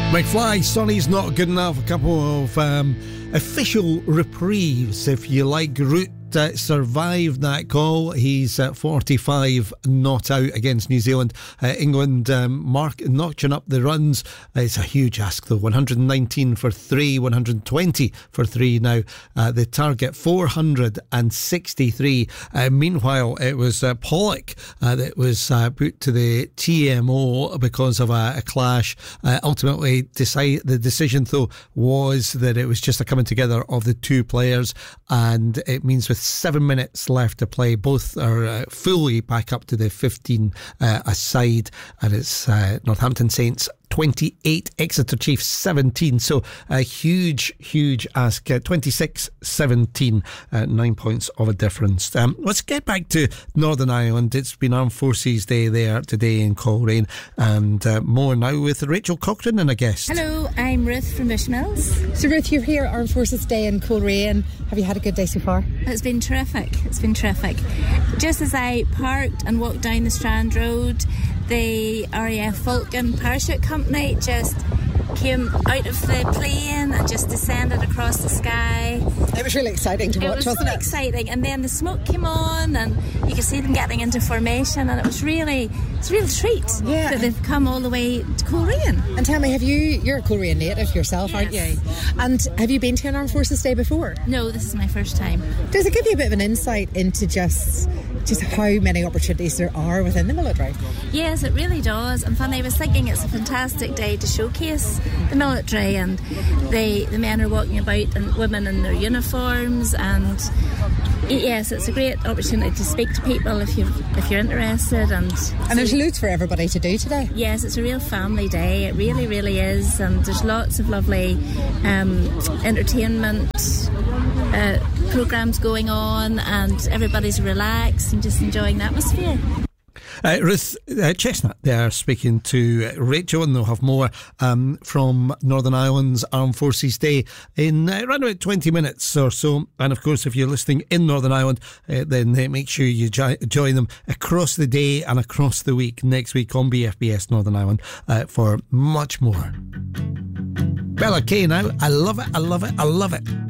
McFly, Sonny's Not Good Enough. A couple of official reprieves, if you like. Root survived that call. He's 45 not out against New Zealand. England notching up the runs. It's a huge ask though. 119 for 3, 120 for 3 now. The target 463. Meanwhile, it was Pollock that was put to the TMO because of a clash. Ultimately, the decision though was that it was just a coming together of the two players, and it means with 7 minutes left to play, both are fully back up to the 15 aside, and it's Northampton Saints 28, Exeter Chiefs 17. So a huge ask. 26-17, 9 points of a difference. Let's get back to Northern Ireland. It's been Armed Forces Day there today in Coleraine, and more now with Rachel Cochrane and a guest. Hello, I'm Ruth from Bushmills. So Ruth, you're here at Armed Forces Day in Coleraine. Have you had a good day so far? It's been terrific. Just as I parked and walked down the Strand Road, the RAF Falcon Parachute Company just came out of the plane and just descended across the sky. It was really exciting to watch, wasn't it? It was so exciting, and then the smoke came on and you could see them getting into formation, and it's a real treat that they've come all the way to Coleraine. And tell me, you're a Coleraine native yourself, yes, aren't you? And have you been to an Armed Forces Day before? No, this is my first time. Does it give you a bit of an insight into just how many opportunities there are within the military? Yes, it really does. And funny, I was thinking it's a fantastic day to showcase the military, and the men are walking about and women in their uniforms, and yes, it's a great opportunity to speak to people if you're interested, and there's loads for everybody to do today. Yes, it's a real family day. It really is, and there's lots of lovely entertainment programmes going on, and everybody's relaxed and just enjoying the atmosphere. Ruth Chestnut there speaking to Rachel, and they'll have more from Northern Ireland's Armed Forces Day in around about 20 minutes or so. And of course, if you're listening in Northern Ireland, then make sure you join them across the day and across the week next week on BFBS Northern Ireland for much more. Bella Kay now. I love it.